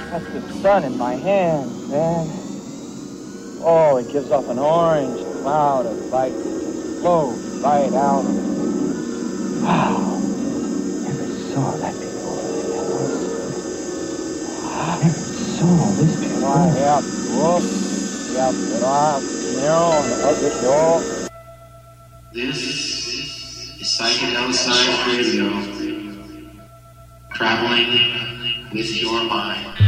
That's the sun in my hand, man. Oh, it gives off an orange cloud of light that just flows right out of it. Wow. Never saw that before. Never saw this before. Yeah, whoop. Yeah, This is Psychedelic Science Radio, traveling with your mind.